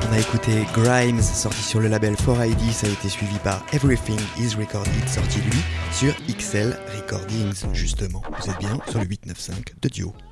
On a écouté Grimes, sorti sur le label 4ID, ça a été suivi par Everything is Recorded, sorti lui sur XL Recordings, justement. Vous êtes bien sur le 895 de Duo.